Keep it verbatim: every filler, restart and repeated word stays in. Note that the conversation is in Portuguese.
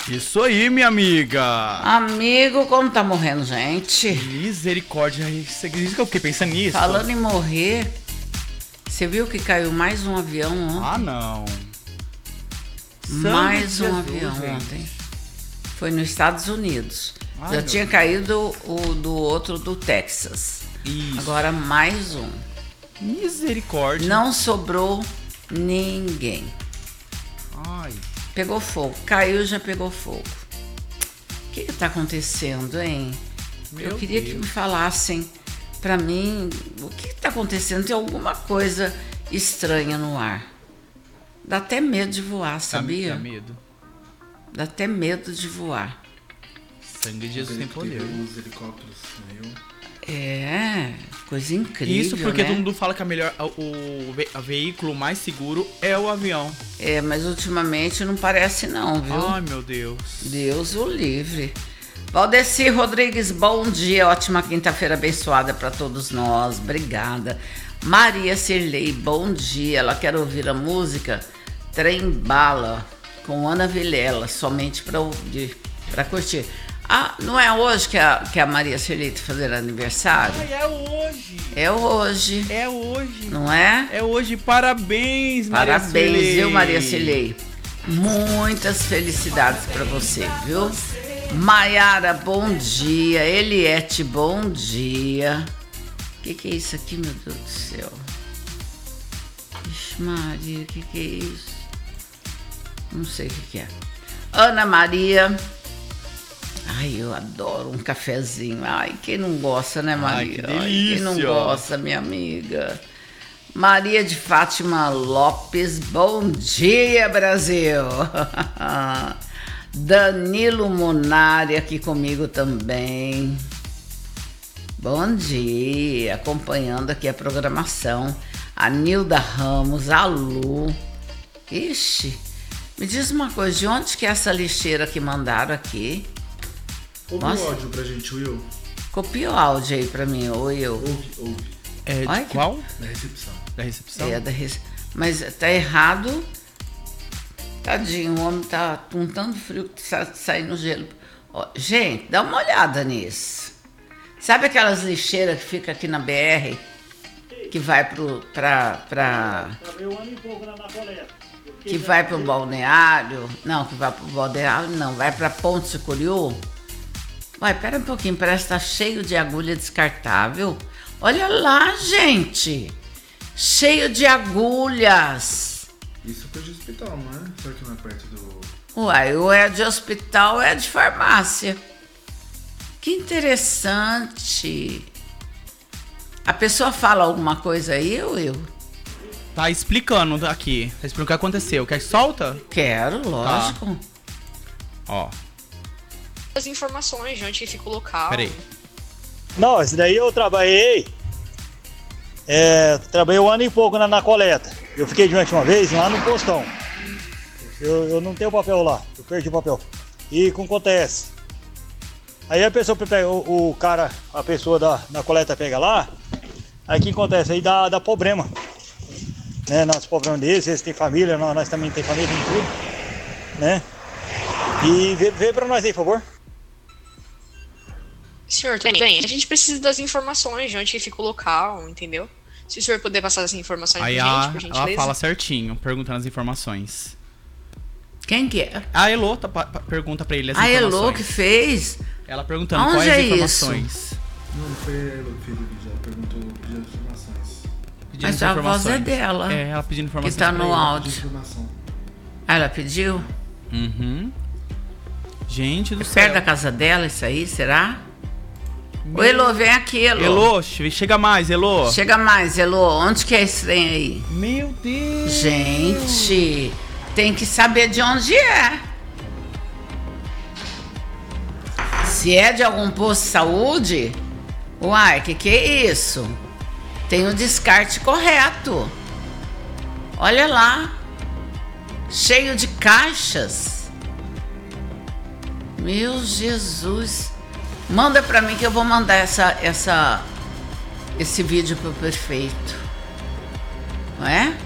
Isso aí, minha amiga. Amigo, como tá morrendo gente? Misericórdia, isso que eu fiquei pensando nisso. Falando em morrer, você viu que caiu mais um avião ontem? Ah, não. Mais Sangue um de Jesus, avião gente. ontem. Foi nos Estados Unidos. Ai, Já meu tinha Deus. caído o do outro do Texas. Isso. Agora mais um. Misericórdia. Não sobrou ninguém. Ai. Pegou fogo. Caiu, já pegou fogo. O que que tá acontecendo, hein? Meu Eu queria Deus. que me falassem pra mim o que que tá acontecendo. Tem alguma coisa estranha no ar. Dá até medo de voar, sabia? Dá medo. Dá até medo de voar. Sangue de Jesus tem poder. Os helicópteros, meu. É, coisa incrível, Isso porque né? todo mundo fala que a melhor, o, o ve- a veículo mais seguro é o avião. É, mas ultimamente não parece não, viu? Ai, meu Deus. Deus o livre. Valdeci Rodrigues, bom dia. Ótima quinta-feira abençoada para todos nós. Obrigada. Maria Cirlei, bom dia. Ela quer ouvir a música Trem Bala com Ana Vilela, somente para ouvir, para curtir. Ah, não é hoje que a, que a Maria Cirlei está fazendo aniversário? Ai, é hoje. É hoje, É hoje. não é? É hoje. Parabéns, Maria Parabéns, Cirlei. viu, Maria Cirlei? Muitas felicidades para você, viu? Maiara, bom dia. Eliette, bom dia. O que, que é isso aqui, meu Deus do céu? Ixi, Maria, o que, que é isso? Não sei o que, que é. Ana Maria. Ai, eu adoro um cafezinho. Ai, quem não gosta, né, Maria? que Ai, quem não delícia. gosta, minha amiga? Maria de Fátima Lopes, bom dia, Brasil! Danilo Munari aqui comigo também. Bom dia, acompanhando aqui a programação. A Nilda Ramos, a Lu. Ixi, me diz uma coisa, de onde que é essa lixeira que mandaram aqui? Ouve Nossa. o áudio pra gente, Will. Copia o áudio aí pra mim, ou eu. Ouve, ouve. É de Ai, que- qual? Da recepção. Da recepção? É, da res- mas tá errado. Tadinho, o homem tá com tanto frio que tá saindo gelo. Ó, gente, dá uma olhada nisso. Sabe aquelas lixeiras que fica aqui na B R? Que vai pro, pra, pra, que vai pro balneário? Não, que vai pro balneário não, vai pra Ponte Sucuriú. Vai, pera um pouquinho, parece que tá cheio de agulha descartável. Olha lá, gente! Cheio de agulhas. Isso foi de hospital, não é? Será que não é perto do... Uai, ou é de hospital ou é de farmácia. Que interessante. A pessoa fala alguma coisa aí, Will? Tá explicando aqui. Tá explicando o que aconteceu. Quer que solta? Quero, lógico. Ó, As informações de onde fica o local. peraí. Não, esse daí eu trabalhei. É, trabalhei um ano e pouco na, na coleta. Eu fiquei de uma vez lá no postão. Eu, eu não tenho papel lá, eu perdi o papel. E com acontece. Aí a pessoa pega, o, o cara, a pessoa da, da coleta pega lá, aí o que acontece? Aí dá, dá problema. Né? Nós problemas deles, eles têm família, nós, nós também temos família, tem tudo. Né? E vê, vê pra nós aí, por favor. Senhor, tudo bem? A gente precisa das informações de onde fica o local, entendeu? Se o senhor puder passar essas informações Aí pra a, gente, por gentileza. ela fala certinho, perguntando as informações. Quem que é? A Elô tá, pa- pa- pergunta pra ele as A informações. Elô que fez? Ela perguntando Aonde quais é informações. Não, não foi ela que fez o vídeo, ela perguntou, pediu informações. Pedindo Mas a voz é informações. dela. É, ela pedindo Que informações. tá pra no ele. áudio. Pediu informação. Ah, ela pediu? Uhum. Gente do É céu. perto da casa dela isso aí, será? Ô, Elô, vem aqui, Elô. Elô, che- chega mais, Elô. Chega mais, Elô. Onde que é esse trem aí? Meu Deus. Gente, tem que saber de onde é. Se é de algum posto de saúde, uai, que que é isso? Tem o descarte correto. Olha lá. Cheio de caixas. Meu Jesus. Manda pra mim que eu vou mandar essa, essa, esse vídeo pro prefeito. Não é?